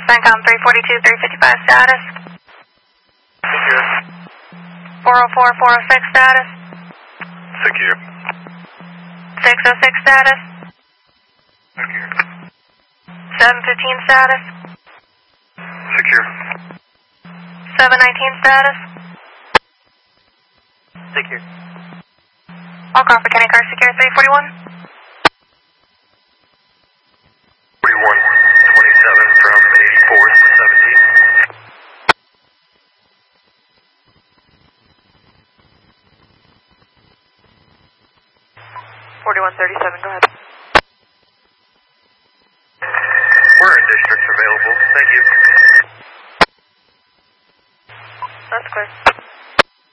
CENTCOM 342, 355 status. Secure. 404, 406 status. Secure. 606 status. Secure. 715 status. Secure. 719 status. Secure. All Crawford County cars secure 341. 4127 from 84th to 17. 4137, go ahead. We're in districts available. Thank you. That's clear.